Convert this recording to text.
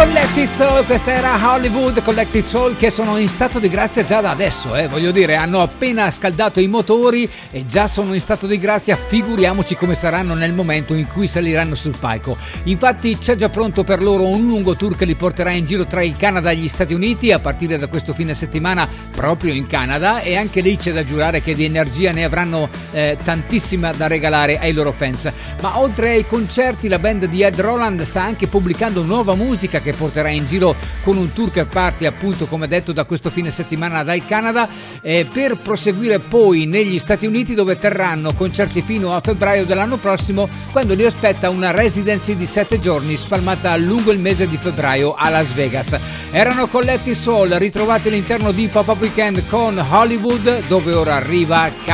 Collective Soul, questa era Hollywood Collective Soul, che sono in stato di grazia già da adesso, voglio dire, hanno appena scaldato i motori e già sono in stato di grazia, figuriamoci come saranno nel momento in cui saliranno sul palco. Infatti c'è già pronto per loro un lungo tour che li porterà in giro tra il Canada e gli Stati Uniti a partire da questo fine settimana proprio in Canada, e anche lì c'è da giurare che di energia ne avranno tantissima da regalare ai loro fans. Ma oltre ai concerti, la band di Ed Roland sta anche pubblicando nuova musica che porterà in giro con un tour che parte, appunto, come detto, da questo fine settimana dal Canada, per proseguire poi negli Stati Uniti, dove terranno concerti fino a febbraio dell'anno prossimo, quando li aspetta una residency di 7 giorni spalmata lungo il mese di febbraio a Las Vegas. Erano Collective Soul, ritrovati all'interno di Pop-Up Weekend con Hollywood, dove ora arriva